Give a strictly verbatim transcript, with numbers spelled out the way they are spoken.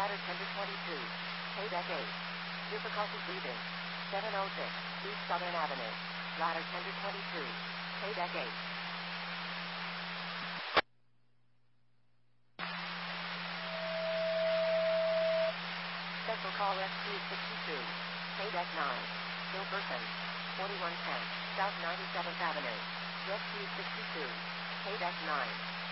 Ladder ten to twenty-two. Pay deck eight. Difficulty breathing. seven oh six. East Southern Avenue. Ladder ten to twenty-two. Pay deck eight. Central call S Q sixty-two. Pay deck nine. Hilperson. forty-one ten. South ninety-seventh Avenue. Rescue sixty-two. Pay deck nine.